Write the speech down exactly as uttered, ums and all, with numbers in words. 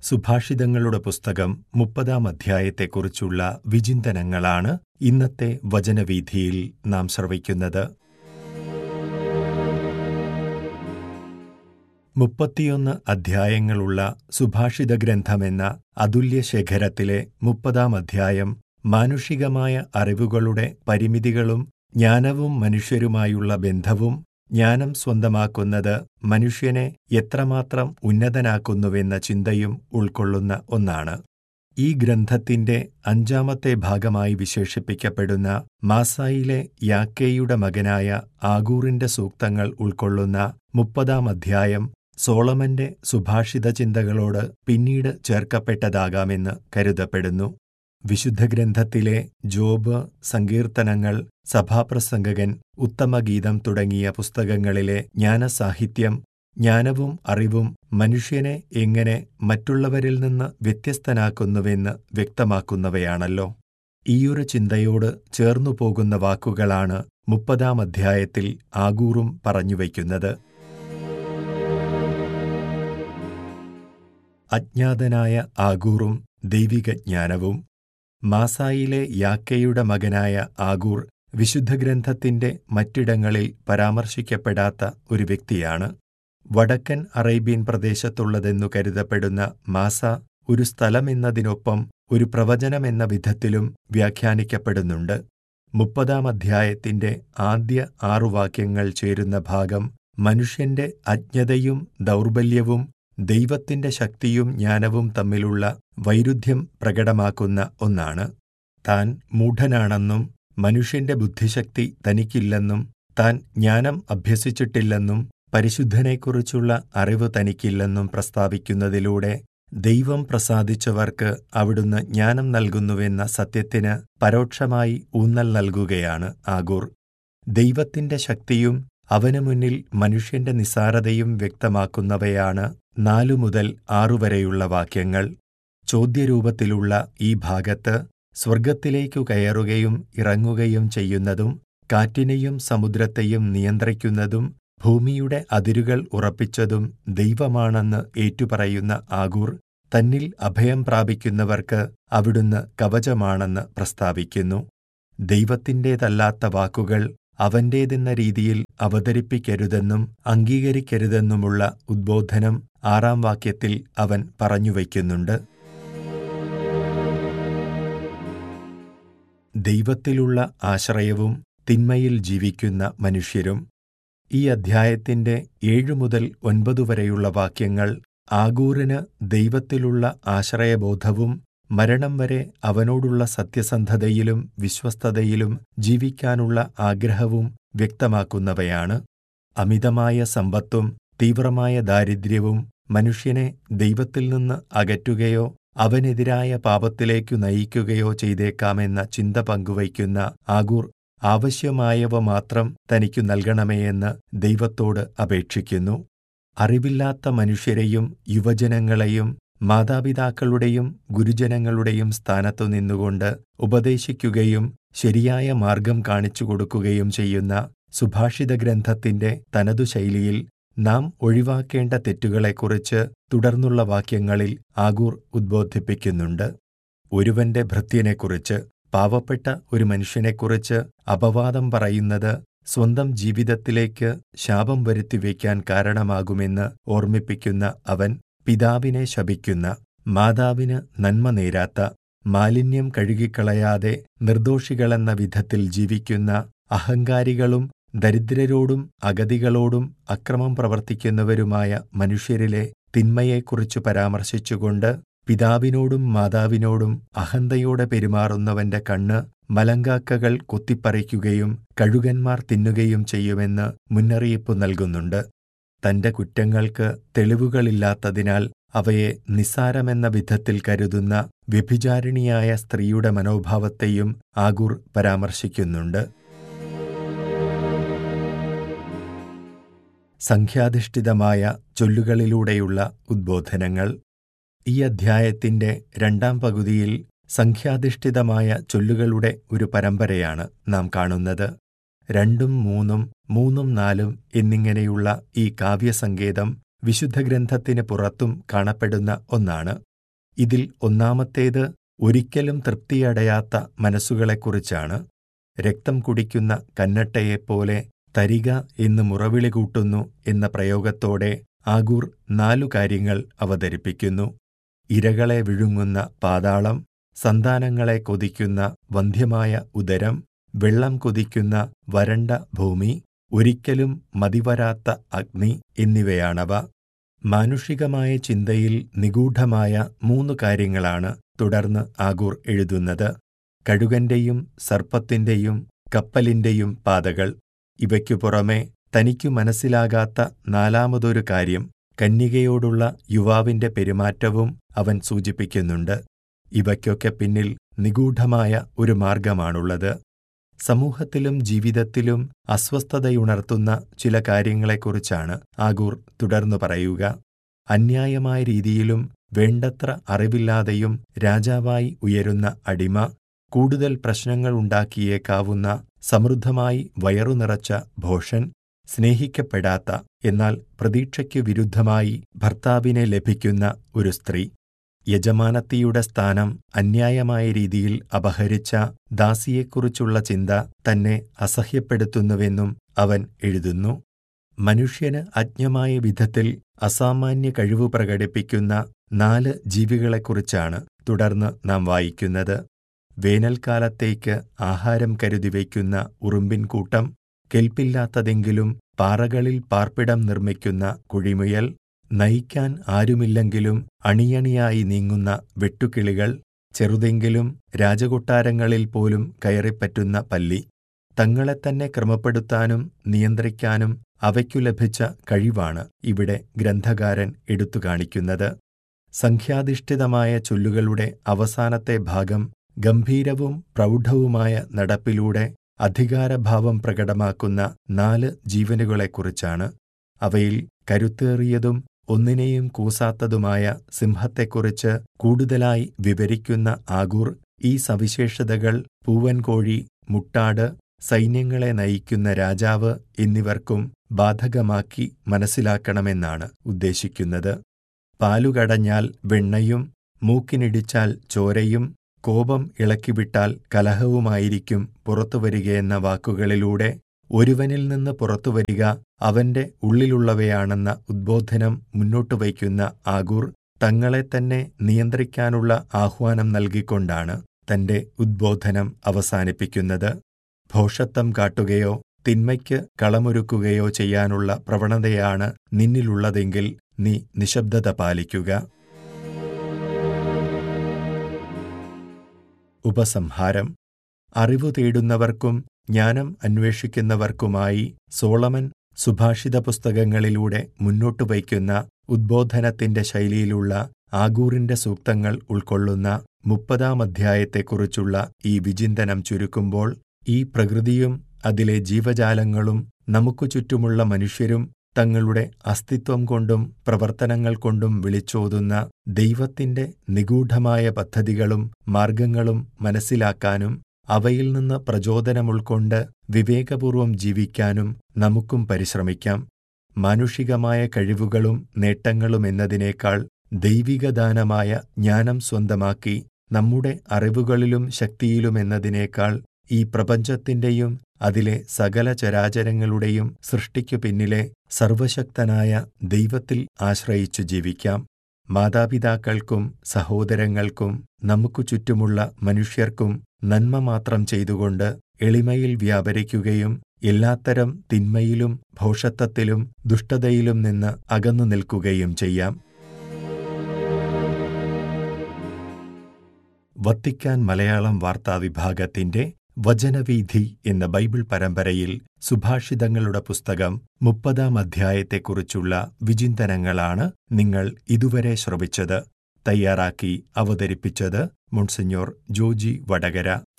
സുഭാഷിതങ്ങളുടെ പുസ്തകം മുപ്പതാം അധ്യായത്തെക്കുറിച്ചുള്ള വിചിന്തനങ്ങളാണ് ഇന്നത്തെ വചനവീഥിയിൽ നാം ശ്രവിക്കുന്നത്. മുപ്പത്തിയൊന്ന് അധ്യായങ്ങളുള്ള സുഭാഷിത ഗ്രന്ഥമെന്ന അതുല്യശേഖരത്തിലെ മുപ്പതാം അധ്യായം മാനുഷികമായ അറിവുകളുടെ പരിമിതികളും ജ്ഞാനവും മനുഷ്യരുമായുള്ള ബന്ധവും ജ്ഞാനം സ്വന്തമാക്കുന്നത് മനുഷ്യനെ എത്രമാത്രം ഉന്നതനാക്കുന്നുവെന്ന ചിന്തയും ഉൾക്കൊള്ളുന്ന ഒന്നാണ്. ഈ ഗ്രന്ഥത്തിന്റെ അഞ്ചാമത്തെ ഭാഗമായി വിശേഷിപ്പിക്കപ്പെടുന്ന മാസായിലെ യാക്കേയുടെ മകനായ ആഗൂറിന്റെ സൂക്തങ്ങൾ ഉൾക്കൊള്ളുന്ന മുപ്പതാം അധ്യായം സോളമന്റെ സുഭാഷിത ചിന്തകളോട് പിന്നീട് ചേർക്കപ്പെട്ടതാകാമെന്ന് കരുതപ്പെടുന്നു. വിശുദ്ധഗ്രന്ഥത്തിലെ ജോബ്, സങ്കീർത്തനങ്ങൾ, സഭാപ്രസംഗകൻ, ഉത്തമഗീതം തുടങ്ങിയ പുസ്തകങ്ങളിലെ ജ്ഞാനസാഹിത്യം ജ്ഞാനവും അറിവും മനുഷ്യനെ എങ്ങനെ മറ്റുള്ളവരിൽ നിന്ന് വ്യത്യസ്തനാക്കുന്നുവെന്ന് വ്യക്തമാക്കുന്നവയാണല്ലോ. ഈയൊരു ചിന്തയോട് ചേർന്നുപോകുന്ന വാക്കുകളാണ് മുപ്പതാം അധ്യായത്തിൽ ആഗൂറും പറഞ്ഞുവയ്ക്കുന്നത്. അജ്ഞാതനായ ആഗൂറും ദൈവികജ്ഞാനവും. മാസായിലെ യാക്കേയുടെ മകനായ ആഗൂർ വിശുദ്ധഗ്രന്ഥത്തിന്റെ മറ്റിടങ്ങളിൽ പരാമർശിക്കപ്പെടാത്ത ഒരു വ്യക്തിയാണ്. വടക്കൻ അറേബ്യൻ പ്രദേശത്തുള്ളതെന്നു കരുതപ്പെടുന്ന മാസ ഒരു സ്ഥലമെന്നതിനൊപ്പം ഒരു പ്രവചനമെന്ന വിധത്തിലും വ്യാഖ്യാനിക്കപ്പെടുന്നുണ്ട്. മുപ്പതാം അധ്യായത്തിന്റെ ആദ്യ ആറു വാക്യങ്ങൾ ചേരുന്ന ഭാഗം മനുഷ്യന്റെ അജ്ഞതയും ദൗർബല്യവും ദൈവത്തിന്റെ ശക്തിയും ജ്ഞാനവും തമ്മിലുള്ള വൈരുദ്ധ്യം പ്രകടമാക്കുന്ന ഒന്നാണ്. താൻ മൂഢനാണെന്നും മനുഷ്യന്റെ ബുദ്ധിശക്തി തനിക്കില്ലെന്നും താൻ ജ്ഞാനം അഭ്യസിച്ചിട്ടില്ലെന്നും പരിശുദ്ധനെക്കുറിച്ചുള്ള അറിവ് തനിക്കില്ലെന്നും പ്രസ്താവിക്കുന്നതിലൂടെ ദൈവം പ്രസാദിച്ചവർക്ക് അവിടുന്ന് ജ്ഞാനം നൽകുന്നുവെന്ന സത്യത്തിന് പരോക്ഷമായി ഊന്നൽ നൽകുകയാണ് ആഗൂർ. ദൈവത്തിന്റെ ശക്തിയും അവനു മുന്നിൽ മനുഷ്യന്റെ നിസ്സാരതയും വ്യക്തമാക്കുന്നവയാണ് നാലു മുതൽ ആറുവരെയുള്ള വാക്യങ്ങൾ. ചോദ്യരൂപത്തിലുള്ള ഈ ഭാഗത്ത് സ്വർഗത്തിലേക്കു കയറുകയും ഇറങ്ങുകയും ചെയ്യുന്നതും കാറ്റിനെയും സമുദ്രത്തെയും നിയന്ത്രിക്കുന്നതും ഭൂമിയുടെ അതിരുകൾ ഉറപ്പിച്ചതും ദൈവമാണെന്ന് ഏറ്റുപറയുന്ന ആഗൂർ തന്നിൽ അഭയം പ്രാപിക്കുന്നവർക്ക് അവിടുന്ന് കവചമാണെന്ന് പ്രസ്താവിക്കുന്നു. ദൈവത്തിൻ്റേതല്ലാത്ത വാക്കുകൾ അവന്റേതെന്ന രീതിയിൽ അവതരിപ്പിക്കരുതെന്നും അംഗീകരിക്കരുതെന്നുമുള്ള ഉദ്ബോധനം ആറാം വാക്യത്തിൽ അവൻ പറഞ്ഞുവയ്ക്കുന്നുണ്ട്. ദൈവത്തിലുള്ള ആശ്രയവും തിന്മയിൽ ജീവിക്കുന്ന മനുഷ്യരും. ഈ അധ്യായത്തിന്റെ ഏഴു മുതൽ ഒൻപതു വരെയുള്ള വാക്യങ്ങൾ ആഗൂറിന് ദൈവത്തിലുള്ള ആശ്രയബോധവും മരണം വരെ അവനോടുള്ള സത്യസന്ധതയിലും വിശ്വസ്തതയിലും ജീവിക്കാനുള്ള ആഗ്രഹവും വ്യക്തമാക്കുന്നവയാണ്. അമിതമായ സമ്പത്തും തീവ്രമായ ദാരിദ്ര്യവും മനുഷ്യനെ ദൈവത്തിൽ നിന്ന് അകറ്റുകയോ അവനെതിരായ പാപത്തിലേക്കു നയിക്കുകയോ ചെയ്തേക്കാമെന്ന ചിന്ത പങ്കുവയ്ക്കുന്ന ആഗൂർ ആവശ്യമായവ മാത്രം തനിക്കു നൽകണമേയെന്ന് ദൈവത്തോട് അപേക്ഷിക്കുന്നു. അറിവില്ലാത്ത മനുഷ്യരെയും യുവജനങ്ങളെയും മാതാപിതാക്കളുടെയും ഗുരുജനങ്ങളുടെയും സ്ഥാനത്തു നിന്നുകൊണ്ട് ഉപദേശിക്കുകയും ശരിയായ മാർഗം കാണിച്ചു കൊടുക്കുകയും ചെയ്യുന്ന സുഭാഷിത ഗ്രന്ഥത്തിന്റെ തനതു ശൈലിയിൽ നാം ഒഴിവാക്കേണ്ട തെറ്റുകളെക്കുറിച്ച് തുടർന്നുള്ള വാക്യങ്ങളിൽ ആഗൂർ ഉദ്ബോധിപ്പിക്കുന്നുണ്ട്. ഒരുവന്റെ ഭൃത്യനെക്കുറിച്ച്, പാവപ്പെട്ട ഒരു മനുഷ്യനെക്കുറിച്ച് അപവാദം പറയുന്നത് സ്വന്തം ജീവിതത്തിലേക്ക് ശാപം വരുത്തിവെക്കാൻ കാരണമാകുമെന്ന് ഓർമ്മിപ്പിക്കുന്ന അവൻ പിതാവിനെ ശപിക്കുന്ന, മാതാവിന് നന്മ നേരാത്ത, മാലിന്യം കഴുകിക്കളയാതെ നിർദോഷികളെന്ന വിധത്തിൽ ജീവിക്കുന്ന അഹങ്കാരികളും ദരിദ്രരോടും അഗതികളോടും അക്രമം പ്രവർത്തിക്കുന്നവരുമായ മനുഷ്യരിലെ തിന്മയെക്കുറിച്ചു പരാമർശിച്ചുകൊണ്ട് പിതാവിനോടും മാതാവിനോടും അഹന്തയോടെ പെരുമാറുന്നവന്റെ കണ്ണ് മലങ്കാക്കകൾ കൊത്തിപ്പറിക്കുകയും കഴുകന്മാർ തിന്നുകയും ചെയ്യുമെന്ന് മുന്നറിയിപ്പ് നൽകുന്നുണ്ട്. തന്റെ കുറ്റങ്ങൾക്ക് തെളിവുകളില്ലാത്തതിനാൽ അവയെ നിസ്സാരമെന്ന വിധത്തിൽ കരുതുന്ന വ്യഭിചാരിണിയായ സ്ത്രീയുടെ മനോഭാവത്തെയും ആഗൂർ പരാമർശിക്കുന്നുണ്ട്. സംഖ്യാധിഷ്ഠിതമായ ചൊല്ലുകളിലൂടെയുള്ള ഉദ്ബോധനങ്ങൾ. ഈ അധ്യായത്തിന്റെ രണ്ടാം പകുതിയിൽ സംഖ്യാധിഷ്ഠിതമായ ചൊല്ലുകളുടെ ഒരു പരമ്പരയാണ് നാം കാണുന്നത്. രണ്ടും മൂന്നും മൂന്നും നാലും എന്നിങ്ങനെയുള്ള ഈ കാവ്യസങ്കേതം വിശുദ്ധഗ്രന്ഥത്തിന് പുറത്തും കാണപ്പെടുന്ന ഒന്നാണ്. ഇതിൽ ഒന്നാമത്തേത് ഒരിക്കലും തൃപ്തിയടയാത്ത മനസ്സുകളെക്കുറിച്ചാണ്. രക്തം കുടിക്കുന്ന കന്നട്ടയെപ്പോലെ തരിക എന്ന് മുറവിളി കൂട്ടുന്നു എന്ന പ്രയോഗത്തോടെ ആഗൂർ നാലു കാര്യങ്ങൾ അവതരിപ്പിക്കുന്നു. ഇരകളെ വിഴുങ്ങുന്ന പാതാളം, സന്താനങ്ങളെ കൊതിക്കുന്ന വന്ധ്യമായ ഉദരം, വെള്ളം കൊതിക്കുന്ന വരണ്ട ഭൂമി, ഒരിക്കലും മതിവരാത്ത അഗ്നി എന്നിവയാണവ. മാനുഷികമായ ചിന്തയിൽ നിഗൂഢമായ മൂന്നു കാര്യങ്ങളാണ് തുടർന്ന് ആഗൂർ എഴുതുന്നത്. കഴുകന്റെയും സർപ്പത്തിന്റെയും കപ്പലിന്റെയും പാതകൾ. ഇവയ്ക്കു പുറമെ തനിക്കു മനസ്സിലാകാത്ത നാലാമതൊരു കാര്യം കന്യകയോടുള്ള യുവാവിന്റെ പെരുമാറ്റവും അവൻ സൂചിപ്പിക്കുന്നുണ്ട്. ഇവയ്ക്കൊക്കെ പിന്നിൽ നിഗൂഢമായ ഒരു മാർഗമാണുള്ളത്. സമൂഹത്തിലും ജീവിതത്തിലും അസ്വസ്ഥതയുണർത്തുന്ന ചില കാര്യങ്ങളെക്കുറിച്ചാണ് ആഗൂർ തുടർന്നു പറയുക. അന്യായമായ രീതിയിലും വേണ്ടത്ര അറിവില്ലാതെയും രാജാവായി ഉയരുന്ന അടിമ, കൂടുതൽ പ്രശ്നങ്ങൾ ഉണ്ടാക്കിയേക്കാവുന്ന സമൃദ്ധമായി വയറു നിറച്ച ഭോഷൻ, സ്നേഹിക്കപ്പെടാത്ത എന്നാൽ പ്രതീക്ഷയ്ക്കു വിരുദ്ധമായി ഭർത്താവിനെ ലഭിക്കുന്ന ഒരു സ്ത്രീ, യജമാനത്തിയുടെ സ്ഥാനം അന്യായമായ രീതിയിൽ അപഹരിച്ച ദാസിയെക്കുറിച്ചുള്ള ചിന്ത തന്നെ അസഹ്യപ്പെടുത്തുന്നുവെന്നും അവൻ എഴുതുന്നു. മനുഷ്യന് അജ്ഞമായ വിധത്തിൽ അസാമാന്യ കഴിവ് പ്രകടിപ്പിക്കുന്ന നാല് ജീവികളെക്കുറിച്ചാണ് തുടർന്ന് നാം വായിക്കുന്നത്. വേനൽക്കാലത്തേക്ക് ആഹാരം കരുതി വയ്ക്കുന്ന ഉറുമ്പിൻകൂട്ടം, കെൽപ്പില്ലാത്തതെങ്കിലും പാറകളിൽ പാർപ്പിടം നിർമ്മിക്കുന്ന കുഴിമുയൽ, നയിക്കാൻ ആരുമില്ലെങ്കിലും അണിയണിയായി നീങ്ങുന്ന വെട്ടുകിളികൾ, ചെറുതെങ്കിലും രാജകൊട്ടാരങ്ങളിൽ പോലും കയറിപ്പറ്റുന്ന പല്ലി. തങ്ങളെത്തന്നെ ക്രമപ്പെടുത്താനും നിയന്ത്രിക്കാനും അവയ്ക്കു ലഭിച്ച കഴിവാണ് ഇവിടെ ഗ്രന്ഥകാരൻ എടുത്തുകാണിക്കുന്നത്. സംഖ്യാധിഷ്ഠിതമായ ചൊല്ലുകളുടെ അവസാനത്തെ ഭാഗം ഗംഭീരവും പ്രൗഢവുമായ നടപ്പിലൂടെ അധികാരഭാവം പ്രകടമാക്കുന്ന നാല് ജീവനുകളെക്കുറിച്ചാണ്. അവയിൽ കരുത്തേറിയതും ഒന്നിനെയും കൂസാത്തതുമായ സിംഹത്തെക്കുറിച്ച് കൂടുതലായി വിവരിക്കുന്ന ആഗൂർ ഈ സവിശേഷതകൾ പൂവൻകോഴി, മുട്ടാട്, സൈന്യങ്ങളെ നയിക്കുന്ന രാജാവ് എന്നിവർക്കും ബാധകമാക്കി മനസ്സിലാക്കണമെന്നാണ് ഉദ്ദേശിക്കുന്നത്. പാലുകടഞ്ഞാൽ വെണ്ണയും, മൂക്കിനിടിച്ചാൽ ചോരയും, കോപം ഇളക്കിവിട്ടാൽ കലഹവുമായിരിക്കും പുറത്തുവരികയെന്ന വാക്കുകളിലൂടെ ഒരുവനിൽ നിന്ന് പുറത്തുവരിക അവന്റെ ഉള്ളിലുള്ളവയാണെന്ന ഉദ്ബോധനം മുന്നോട്ടുവയ്ക്കുന്ന ആഗൂർ തങ്ങളെത്തന്നെ നിയന്ത്രിക്കാനുള്ള ആഹ്വാനം നൽകിക്കൊണ്ടാണ് തന്റെ ഉദ്ബോധനം അവസാനിപ്പിക്കുന്നത്. ഭോഷത്വം കാട്ടുകയോ തിന്മയ്ക്ക് കളമൊരുക്കുകയോ ചെയ്യാനുള്ള പ്രവണതയാണ് നിന്നിലുള്ളതെങ്കിൽ നീ നിശബ്ദത പാലിക്കുക. ഉപസംഹാരം. അറിവു തേടുന്നവർക്കും ജ്ഞാനം അന്വേഷിക്കുന്നവർക്കുമായി സോളമൻ സുഭാഷിത പുസ്തകങ്ങളിലൂടെ മുന്നോട്ടു വയ്ക്കുന്ന ഉദ്ബോധനത്തിന്റെ ശൈലിയിലുള്ള ആഗൂറിന്റെ സൂക്തങ്ങൾ ഉൾക്കൊള്ളുന്ന മുപ്പതാം അധ്യായത്തെക്കുറിച്ചുള്ള ഈ വിചിന്തനം ചുരുക്കുമ്പോൾ, ഈ പ്രകൃതിയും അതിലെ ജീവജാലങ്ങളും നമുക്കു ചുറ്റുമുള്ള മനുഷ്യരും തങ്ങളുടെ അസ്തിത്വം കൊണ്ടും പ്രവർത്തനങ്ങൾ കൊണ്ടും വിളിച്ചോതുന്ന ദൈവത്തിന്റെ നിഗൂഢമായ പദ്ധതികളും മാർഗങ്ങളും മനസ്സിലാക്കാനും അവയിൽ നിന്ന് പ്രചോദനമുൾക്കൊണ്ട് വിവേകപൂർവം ജീവിക്കാനും നമുക്കും പരിശ്രമിക്കാം. മാനുഷികമായ കഴിവുകളും നേട്ടങ്ങളും എന്നതിനേക്കാൾ ദൈവികദാനമായ ജ്ഞാനം സ്വന്തമാക്കി നമ്മുടെ അറിവുകളിലും ശക്തിയിലുമെന്നതിനേക്കാൾ ഈ പ്രപഞ്ചത്തിന്റെയും അതിലെ സകല ചരാചരങ്ങളുടെയും സൃഷ്ടിക്കു പിന്നിലെ സർവശക്തനായ ദൈവത്തിൽ ആശ്രയിച്ചു ജീവിക്കാം. മാതാപിതാക്കൾക്കും സഹോദരങ്ങൾക്കും നമുക്കു ചുറ്റുമുള്ള മനുഷ്യർക്കും നന്മ മാത്രം ചെയ്തുകൊണ്ട് എളിമയിൽ വ്യാപരിക്കുകയും എല്ലാത്തരം തിന്മയിലും ഭോഷത്വത്തിലും ദുഷ്ടതയിലും നിന്ന് അകന്നു നിൽക്കുകയും ചെയ്യാം. വത്തിക്കാൻ മലയാളം വാർത്താ വിഭാഗത്തിന്റെ വചനവീഥി എന്ന ബൈബിൾ പരമ്പരയിൽ സുഭാഷിതങ്ങളുടെ പുസ്തകം മുപ്പതാം അധ്യായത്തെക്കുറിച്ചുള്ള വിചിന്തനങ്ങളാണ് നിങ്ങൾ ഇതുവരെ ശ്രവിച്ചത്. തയ്യാറാക്കി അവതരിപ്പിച്ചത് മോൺസിഞ്ഞോർ ജോജി വടകര.